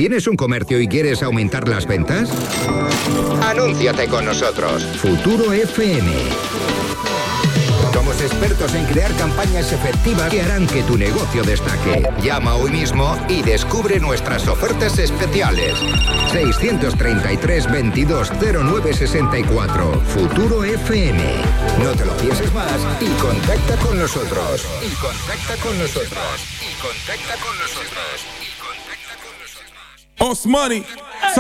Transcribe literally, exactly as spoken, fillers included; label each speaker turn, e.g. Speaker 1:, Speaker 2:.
Speaker 1: ¿Tienes un comercio y quieres aumentar las ventas? Anúnciate con nosotros. Futuro F M. Somos expertos en crear campañas efectivas que harán que tu negocio destaque. Llama hoy mismo y descubre nuestras ofertas especiales. seiscientos treinta y tres, veintidós, cero nueve sesenta y cuatro. Futuro F M. No te lo pienses más y contacta con nosotros. Y contacta con nosotros. Y contacta con nosotros. Y contacta con nosotros.
Speaker 2: Osmani.